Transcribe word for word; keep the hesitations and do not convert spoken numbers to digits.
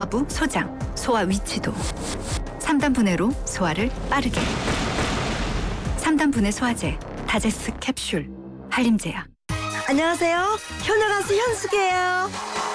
부 소장, 소화 위치도. 삼 단 분해로 소화를 빠르게. 삼 단 분해 소화제, 다제스 캡슐, 한림제약. 안녕하세요. 효녀 가수 현숙이에요.